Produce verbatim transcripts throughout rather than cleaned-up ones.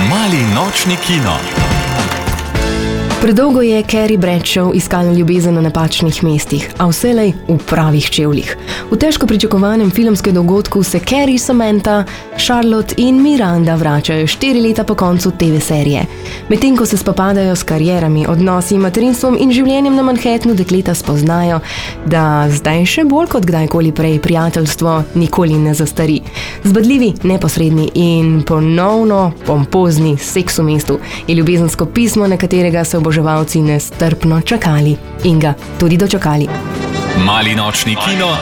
Mali nočni kino. Predolgo je Carrie Bradshaw iskala ljubezen na napačnih mestih, a vselej v pravih čevljih. V težko pričakovanem filmskem dogodku se Carrie, Samantha, Charlotte in Miranda vračajo štiri leta po koncu te ve serije. Medtem ko se spopadajo s karierami, odnosi, materinstvom in življenjem na Manhattnu, dekleta spoznajo, da zdaj še bolj kot kdajkoli prej prijateljstvo nikoli ne zastari. Zbadljivi, neposredni in ponovno pompozni seks v mestu je ljubezensko pismo, na katerega se oboževalci nestrpno čakali in ga tudi dočakali. Mali nočni kino.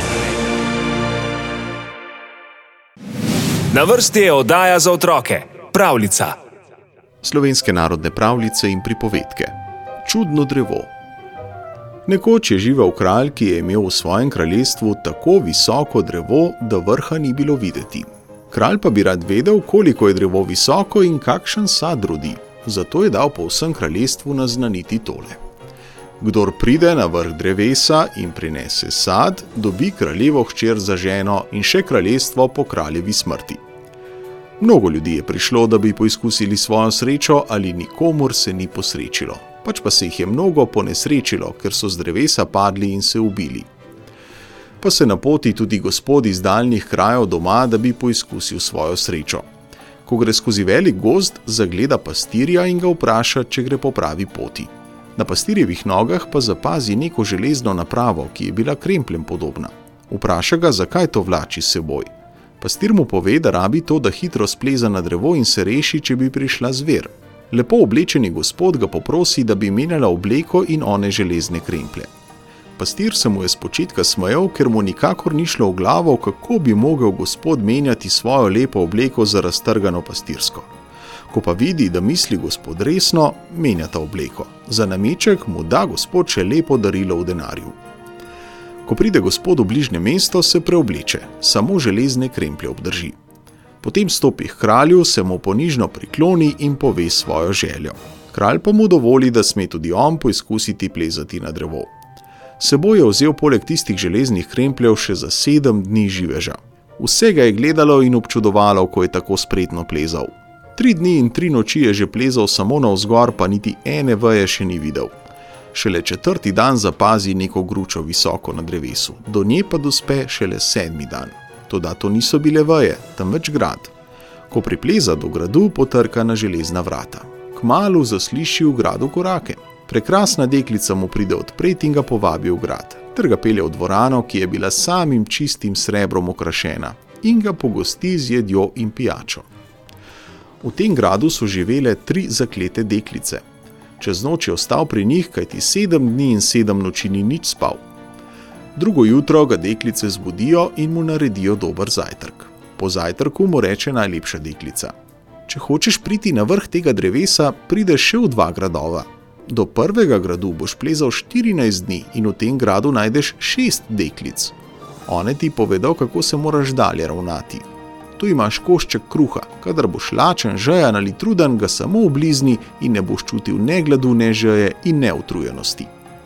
Na vrsti je oddaja za otroke. Pravljica. Slovenske narodne pravljice in pripovedke. Čudno drevo. Nekoč je živel kralj, ki je imel v svojem kraljestvu tako visoko drevo, da vrha ni bilo videti. Kralj pa bi rad vedel, koliko je drevo visoko in kakšen sad rodi. Zato je dal po vsem kraljestvu naznaniti tole. Kdor pride na vrh drevesa in prinese sad, dobi kraljevo hčer za ženo in še kraljestvo po kraljevi smrti. Mnogo ljudi je prišlo, da bi poizkusili svojo srečo, ali nikomur se ni posrečilo. Pač pa se jih je mnogo ponesrečilo, ker so z drevesa padli in se ubili. Pa se na poti tudi gospod iz daljnih krajev doma, da bi poizkusil svojo srečo. Ko gre skozi velik gozd, zagleda pastirja in ga vpraša, če gre po pravi poti. Na pastirjevih nogah pa zapazi neko železno napravo, ki je bila krempljem podobna. Vpraša ga, zakaj to vlači s seboj. Pastir mu pove, da rabi to, da hitro spleza na drevo in se reši, če bi prišla zver. Lepo oblečeni gospod ga poprosi, da bi menjala obleko in one železne kremplje. Pastir se mu je spočitka smejal, ker mu nikakor ni šlo v glavo, kako bi mogel gospod menjati svojo lepo obleko za raztrgano pastirsko. Ko pa vidi, da misli gospod resno, menjata obleko. Za nameček mu da gospod še lepo darilo v denarju. Ko pride gospod v bližnje mesto, se preobleče, samo železne kremplje obdrži. Potem stopi k kralju, se mu ponižno prikloni in pove svojo željo. Kralj pa mu dovoli, da sme tudi on poizkusiti plezati na drevo. Seboj je vzel poleg tistih železnih krempljev še za sedem dni živeža. Vse ga je gledalo in občudovalo, ko je tako spretno plezal. Tri dni in tri noči je že plezal samo navzgor, pa niti ene veje še ni videl. Šele četrti dan zapazi neko gručo visoko na drevesu, do nje pa dospe šele sedmi dan. Toda to niso bile veje, temveč grad. Ko pripleza do gradu, potrka na železna vrata. Kmalu zasliši v gradu korake. Prekrasna deklica mu pride odpret in ga povabi v grad, ter ga pelje v dvorano, ki je bila samim čistim srebrom okrašena, in ga pogosti z jedjo in pijačo. V tem gradu so živele tri zaklete deklice. Čez noč je ostal pri njih, kajti sedem dni in sedem noči ni nič spal. Drugo jutro ga deklice zbudijo in mu naredijo dober zajtrk. Po zajtrku mu reče najlepša deklica: če hočeš priti na vrh tega drevesa, prideš še v dva gradova. Do prvega gradu boš plezal štirinajst dni in v tem gradu najdeš šest deklic. One ti povedo, kako se moraš dalje ravnati. Tu imaš košček kruha, kadar boš lačen, žejan ali truden, ga samo oblizni in ne boš čutil ne gladu, ne žeje in ne utrujenosti.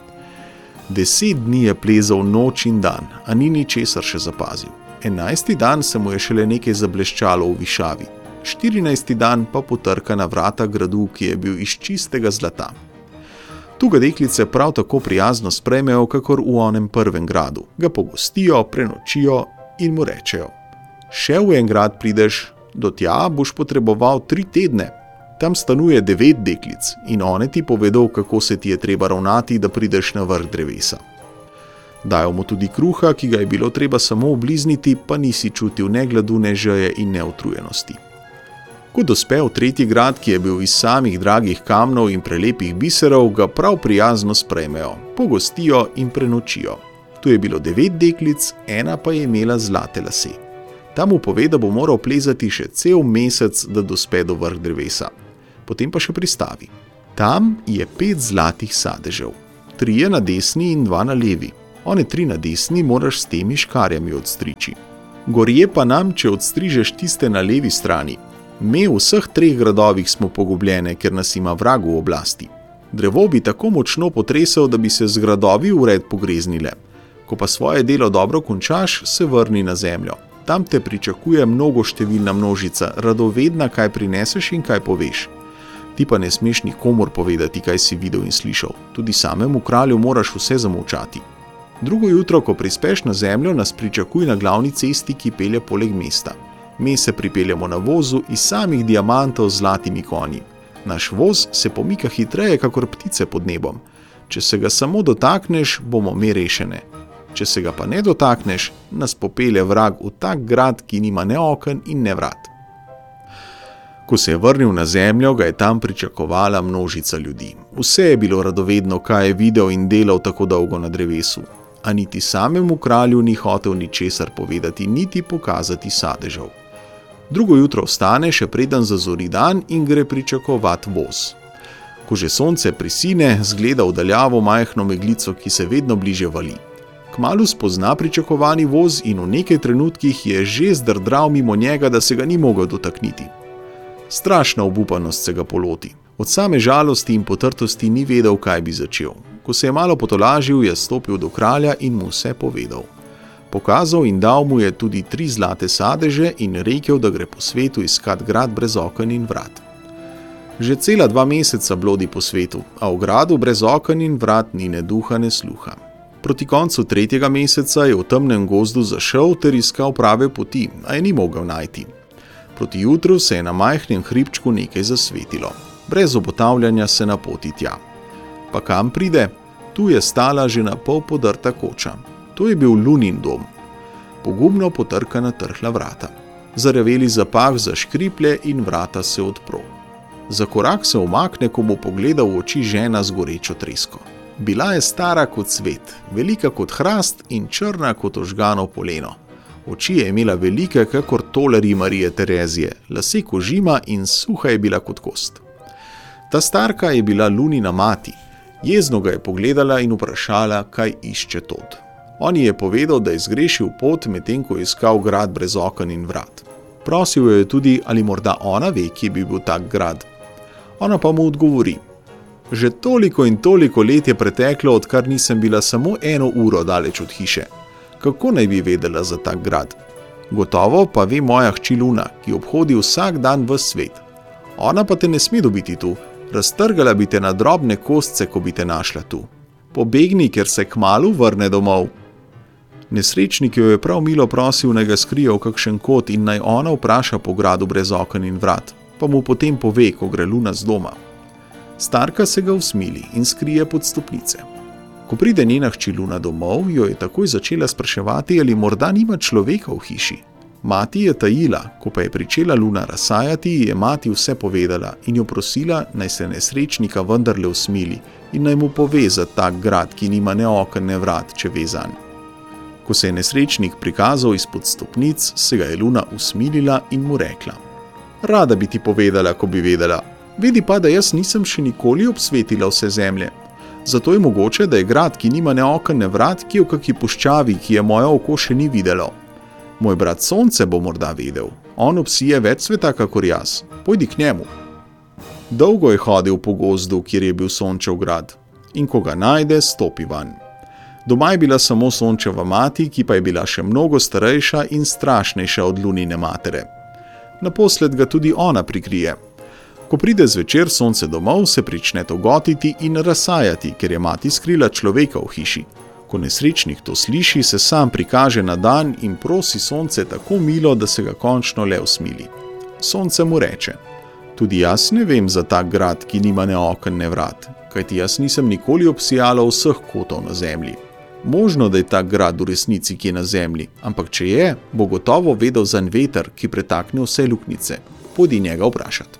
Deset dni je plezal noč in dan, a ni ničesar še zapazil. Enajsti dan se mu je šele nekaj zableščalo v višavi. Štirinajsti dan pa potrka na vrata gradu, ki je bil iz čistega zlata. Tu ga deklice prav tako prijazno sprejmejo, kakor v onem prvem gradu. Ga pogostijo, prenočijo in mu rečejo: še v en grad prideš, do tja boš potreboval tri tedne. Tam stanuje devet deklic in one ti povedo, kako se ti je treba ravnati, da prideš na vrh drevesa. Dajo mu tudi kruha, ki ga je bilo treba samo oblizniti, pa nisi čutil ne gladu, ne žeje in ne utrujenosti. Ko dospe v tretji grad, ki je bil iz samih dragih kamnov in prelepih biserov, ga prav prijazno sprejmejo, pogostijo in prenočijo. Tu je bilo devet deklic, ena pa je imela zlate lase. Tam mu pove, da bo moral plezati še cel mesec, da dospe do vrh drevesa. Potem pa še pristavi. Tam je pet zlatih sadežev, trije na desni in dva na levi. One tri na desni moraš s temi škarjami odstriči. Gorje pa nam, če odstrižeš tiste na levi strani. Me v vseh treh gradovih smo pogubljene, ker nas ima vrag v oblasti. Drevo bi tako močno potresel, da bi se z gradovi vred pogreznile. Ko pa svoje delo dobro končaš, se vrni na zemljo. Tam te pričakuje mnogo številna množica, radovedna, kaj prineseš in kaj poveš. Ti pa ne smeš nikomur povedati, kaj si videl in slišal. Tudi samemu kralju moraš vse zamolčati. Drugo jutro, ko prispeš na zemljo, nas pričakuj na glavni cesti, ki pelje poleg mesta. Mi se pripeljamo na vozu iz samih diamantov z zlatimi konji. Naš voz se pomika hitreje, kakor ptice pod nebom. Če se ga samo dotakneš, bomo mi rešene. Če se ga pa ne dotakneš, nas popelje vrag v tak grad, ki nima ne oken in ne vrat. Ko se je vrnil na zemljo, ga je tam pričakovala množica ljudi. Vse je bilo radovedno, kaj je videl in delal tako dolgo na drevesu. A niti samemu kralju ni hotel ničesar povedati, niti pokazati sadežev. Drugo jutro vstane, še preden zazori dan in gre pričakovat voz. Ko že sonce prisine, zgleda v daljavo majhno meglico, ki se vedno bliže vali. Kmalu spozna pričakovani voz in v nekaj trenutkih je že zdrdral mimo njega, da se ga ni mogel dotakniti. Strašna obupanost se ga poloti. Od same žalosti in potrtosti ni vedel, kaj bi začel. Ko se je malo potolažil, je stopil do kralja in mu vse povedal. Pokazal in dal mu je tudi tri zlate sadeže in rekel, da gre po svetu iskat grad brez oken in vrat. Že cela dva meseca blodi po svetu, a v gradu brez oken in vrat ni ne duha ne sluha. Proti koncu tretjega meseca je v temnem gozdu zašel ter iskal prave poti, a je ni mogel najti. Proti jutru se je na majhnem hribčku nekaj zasvetilo. Brez obotavljanja se napoti tja. Pa kam pride? Tu je stala že na pol podrta koča. To je bil Lunin dom. Pogubno potrkana trhla vrata. Zarjaveli zapah zaškriplje in vrata se odpro. Za korak se umakne, ko bo pogledal v oči žena z gorečo tresko. Bila je stara kot svet, velika kot hrast in črna kot ožgano poleno. Oči je imela velike, kakor tolerji Marije Terezije, lase kožima in suha je bila kot kost. Ta starka je bila Lunina mati. Jezno ga je pogledala in vprašala, kaj išče tod. On ji je povedal, da je zgrešil pot, medtem ko je iskal grad brez oken in vrat. Prosil jo je tudi, ali morda ona ve, kje bi bil tak grad. Ona pa mu odgovori: že toliko in toliko let je preteklo, odkar nisem bila samo eno uro daleč od hiše. Kako naj bi vedela za tak grad? Gotovo pa ve moja hči Luna, ki obhodi vsak dan ves svet. Ona pa te ne sme dobiti tu, raztrgala bi te na drobne kostce, ko bi te našla tu. Pobegni, ker se kmalu vrne domov. Nesrečnik jo je prav milo prosil, naj ga skrije v kakšen kot in naj ona vpraša po gradu brez oken in vrat, pa mu potem pove, ko gre Luna z doma. Starka se ga usmili in skrije pod stopnice. Ko pride njena hči Luna domov, jo je takoj začela spraševati, ali morda nima človeka v hiši. Mati je tajila, ko pa je pričela Luna razsajati, je mati vse povedala in jo prosila, naj se nesrečnika vendarle usmili in naj mu pove za tak grad, ki nima ne oken ne vrat, če ve zanj. Ko se je nesrečnik prikazal izpod stopnic, se ga je Luna usmilila in mu rekla: rada bi ti povedala, ko bi vedela. Vedi pa, da jaz nisem še nikoli obsvetila vse zemlje. Zato je mogoče, da je grad, ki nima ne oken ne vrat, ki je v kaki puščavi, ki je moje oko še ni videlo. Moj brat Sonce bo morda vedel. On obsije več sveta, kakor jaz. Pojdi k njemu. Dolgo je hodil po gozdu, kjer je bil Sončev grad. In ko ga najde, stopi vanj. Doma je bila samo Sončeva mati, ki pa je bila še mnogo starejša in strašnejša od Lunine matere. Naposled ga tudi ona prikrije. Ko pride zvečer Sonce domov, se prične togotiti in razsajati, ker je mati skrila človeka v hiši. Ko nesrečnik to sliši, se sam prikaže na dan in prosi Sonce tako milo, da se ga končno le usmili. Sonce mu reče: tudi jaz ne vem za tak grad, ki nima ne oken ne vrat, kajti jaz nisem nikoli obsijala vseh kotov na zemlji. Možno, da je tak grad v resnici kje na zemlji, ampak če je, bo gotovo vedel zanj veter, ki pretakne vse luknjice. Pojdi njega vprašat.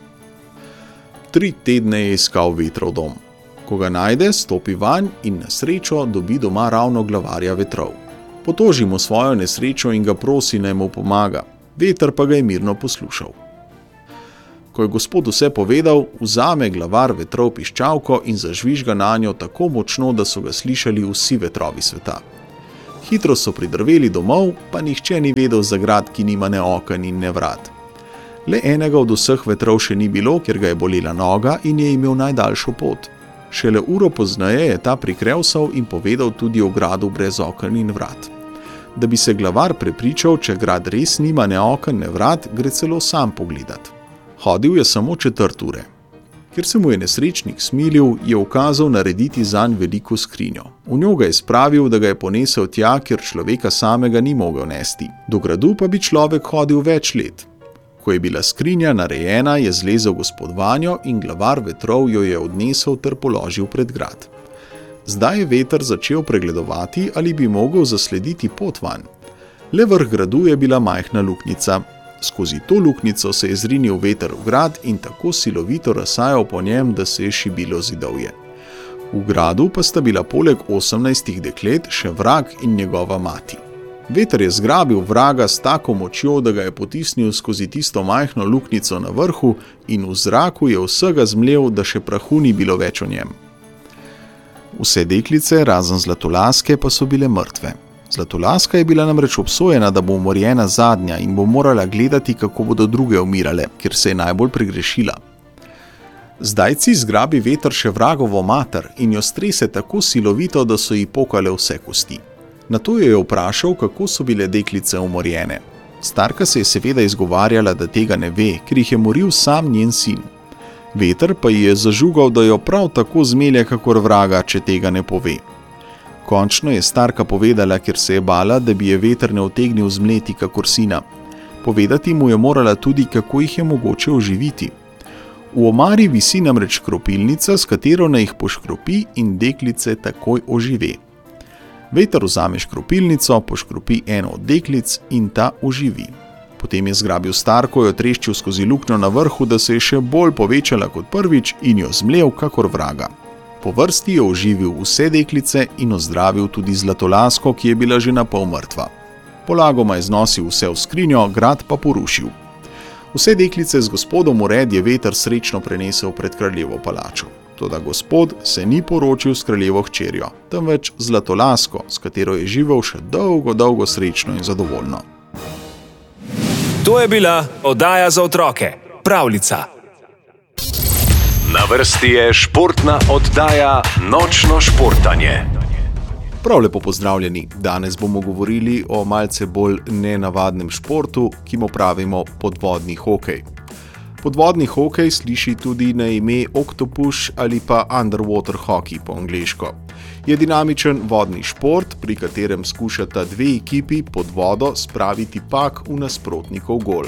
Tri tedne je iskal vetrov dom. Ko ga najde, stopi vanj in na srečo dobi doma ravno glavarja vetrov. Potoži mu svojo nesrečo in ga prosi, naj mu pomaga. Veter pa ga je mirno poslušal. Ko je gospod vse povedal, vzame glavar vetrov piščalko in zažvižga nanjo tako močno, da so ga slišali vsi vetrovi sveta. Hitro so pridrveli domov, pa nihče ni vedel za grad, ki nima ne oken in ne vrat. Le enega od vseh vetrov še ni bilo, ker ga je bolela noga in je imel najdaljšo pot. Šele uro pozneje je ta prikrevsal in povedal tudi o gradu brez oken in vrat. Da bi se glavar prepričal, če grad res nima ne oken, ne vrat, gre celo sam pogledat. Hodil je samo četrt ure. Ker se mu je nesrečnik smilil, je ukazal narediti zanj veliko skrinjo. V njo ga je spravil, da ga je ponesel tja, kjer človeka samega ni mogel nesti. Do gradu pa bi človek hodil več let. Ko je bila skrinja narejena, je zlezel gospod vanjo in glavar vetrov jo je odnesel ter položil pred grad. Zdaj je veter začel pregledovati, ali bi mogel zaslediti pot vanj. Le vrh gradu je bila majhna luknjica. Skozi to luknjico se je zrinil veter v grad in tako silovito razsajal po njem, da se je šibilo zidovje. V gradu pa sta bila poleg osemnajstih deklet še vrag in njegova mati. Veter je zgrabil vraga s tako močjo, da ga je potisnil skozi tisto majhno luknjico na vrhu in v zraku je vsega zmlel, da še prahu ni bilo več o njem. Vse deklice, razen Zlatolaske, pa so bile mrtve. Zlatolaska je bila namreč obsojena, da bo umorjena zadnja in bo morala gledati, kako bodo druge umirale, ker se je najbolj pregrešila. Zdajci zgrabi veter še vragovo mater in jo strese tako silovito, da so ji pokale vse kosti. Nato jo je vprašal, kako so bile deklice umorjene. Starka se je seveda izgovarjala, da tega ne ve, ker jih je moril sam njen sin. Veter pa ji je zažugal, da jo prav tako zmelje kakor vraga, če tega ne pove. Končno je starka povedala, ker se je bala, da bi je veter ne utegnil zmleti kakor sina. Povedati mu je morala tudi, kako jih je mogoče oživiti. V omari visi namreč škropilnica, s katero naj jih poškropi in deklice takoj ožive. Veter vzame škropilnico, poškropi eno od deklic in ta oživi. Potem je zgrabil starko, jo treščil skozi luknjo na vrhu, da se je še bolj povečala kot prvič in jo zmlel kakor vraga. Po vrsti je oživil vse deklice in ozdravil tudi Zlatolasko, ki je bila že na pol mrtva. Polagoma je znosil vse v skrinjo, grad pa porušil. Vse deklice z gospodom ured je veter srečno prenesel pred kraljevo palačo. Toda gospod se ni poročil s kraljevo hčerjo, temveč Zlatolasko, s katero je živel še dolgo, dolgo srečno in zadovoljno. To je bila oddaja za otroke, Pravljica. Na vrsti je športna oddaja Nočno športanje. Prav lepo pozdravljeni. Danes bomo govorili o malce bolj nenavadnem športu, ki mu pravimo podvodni hokej. Podvodni hokej sliši tudi na ime octopus ali pa underwater hockey po angleško. Je dinamičen vodni šport, pri katerem skušata dve ekipi pod vodo spraviti pak v nasprotnikov gol.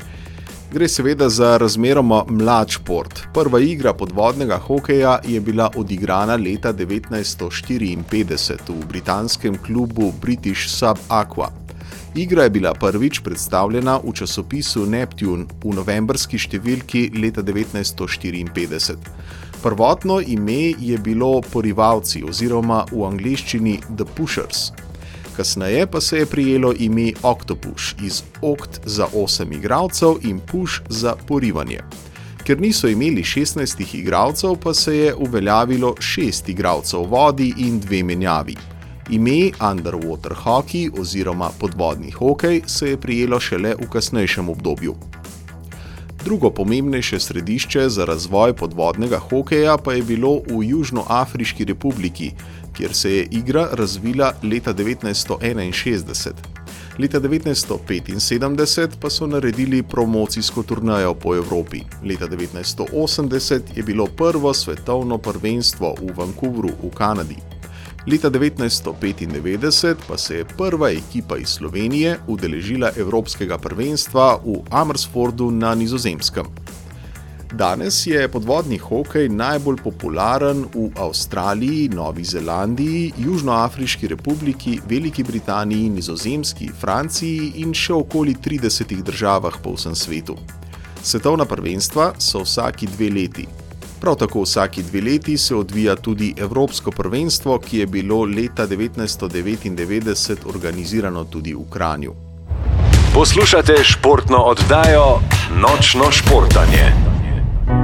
Gre seveda za razmeroma mlad šport. Prva igra podvodnega hokeja je bila odigrana leta devetnajststo štiriinpetdeset v britanskem klubu British Sub-Aqua. Igra je bila prvič predstavljena v časopisu Neptune v novembrski številki leta devetnajststo štiriinpetdeset. Prvotno ime je bilo Porivalci oziroma v angleščini The Pushers. Kasneje pa se je prijelo ime Octopus, iz okt za osem igralcev in push za porivanje. Ker niso imeli šestnajstih igralcev, pa se je uveljavilo šest igralcev v vodi in dve menjavi. Ime underwater hockey oziroma podvodni hokej se je prijelo šele v kasnejšem obdobju. Drugo pomembnejše središče za razvoj podvodnega hokeja pa je bilo v Južnoafriški republiki, kjer se je igra razvila leta devetnajststo enainšestdeset. Leta devetnajststo petinsedemdeset pa so naredili promocijsko turnejo po Evropi. Leta devetnajststo osemdeset je bilo prvo svetovno prvenstvo v Vancouveru v Kanadi. Leta devetnajststo petindevetdeset pa se je prva ekipa iz Slovenije udeležila evropskega prvenstva v Amersfoortu na Nizozemskem. Danes je podvodni hokej najbolj popularen v Avstraliji, Novi Zelandiji, Južnoafriški republiki, Veliki Britaniji, Nizozemski, Franciji in še okoli tridesetih državah po vsem svetu. Svetovna prvenstva so vsaki dve leti. Prav tako vsaki dve leti se odvija tudi Evropsko prvenstvo, ki je bilo leta devetnajststo devetindevetdeset organizirano tudi v Kranju. Poslušate športno oddajo Nočno športanje.